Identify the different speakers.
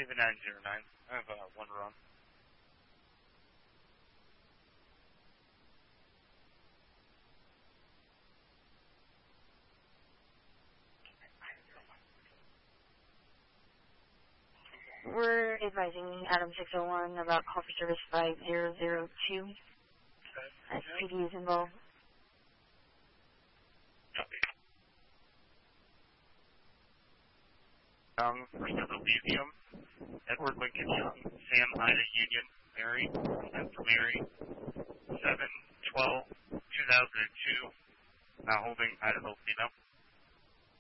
Speaker 1: Navy 909. I have one run.
Speaker 2: We're advising Adam 601 about call for service 5002. As PD is involved.
Speaker 1: Copy. First of Elysium, Edward Lincoln Young, Sam Ida Union, Mary, and for Mary,